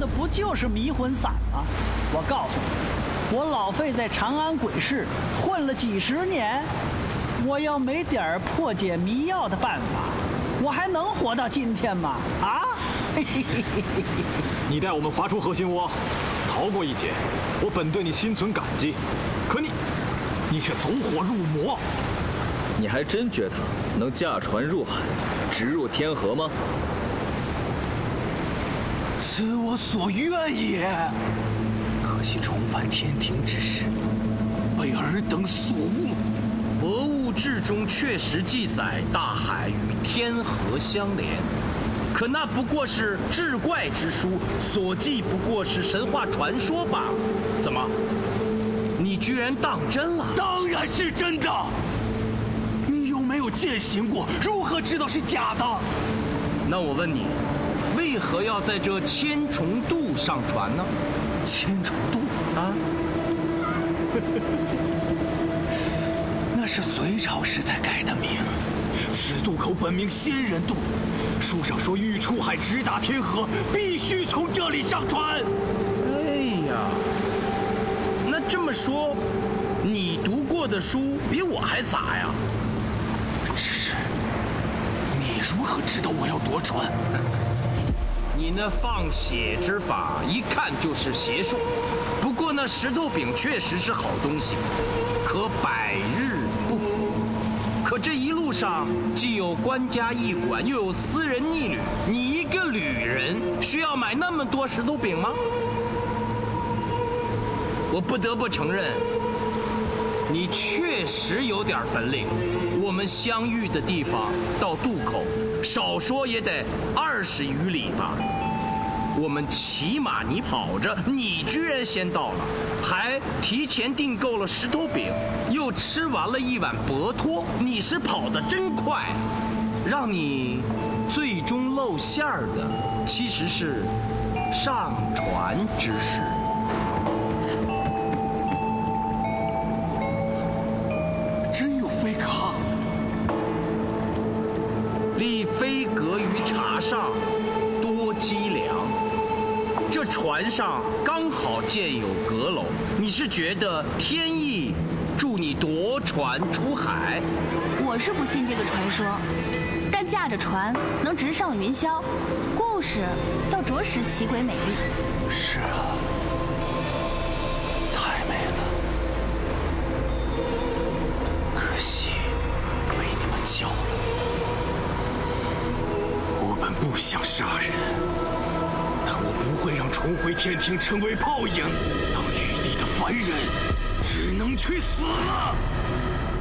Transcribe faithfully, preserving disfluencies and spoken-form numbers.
不就是迷魂散吗？我告诉你，我老费在长安鬼市混了几十年，我要没点破解迷药的办法，我还能活到今天吗？啊！ 你带我们划出河心窝，逃过一劫，我本对你心存感激。可你，你却走火入魔。 你还真觉得能驾船入海，直入天河吗？ 此我所愿也。可惜重返天庭之时，被尔等所误。 博物志中确实记载大海与天河相连，可那不过是志怪之书，所记不过是神话传说罢了。怎么，你居然当真了？ 当然是真的。你又没有践行过，如何知道是假的？ 那我问你，为何要在这千重渡上船呢？ 千重渡啊？ 那是隋朝时才改的名。此渡口本名仙人渡，书上说欲出海直达天河，必须从这里上船。 哎呀，那这么说，你读过的书比我还杂呀？ 只是，你如何知道我要夺船？ 你那放血之法一看就是邪术。不过那石头饼确实是好东西，可百日不腐。可这一路上既有官家驿馆，又有私人逆旅，你一个旅人需要买那么多石头饼吗？我不得不承认，你确实有点本领。我们相遇的地方到渡口，少说也得二十余里吧。我们骑马，你跑着，你居然先到了，还提前订购了石头饼，又吃完了一碗薄托，你是跑得真快。让你最终露馅儿的，其实是上船之时。 真有飞阁？ 立飞阁于茶上，多积粮。这船上刚好建有阁楼，你是觉得天意助你夺船出海？ 我是不信这个传说，但驾着船能直上云霄，故事倒着实奇诡美丽。 是啊，太美了。可惜被你们教了。我本不想杀人，但我不会让重回天庭成为泡影。当玉帝的凡人，只能去死了。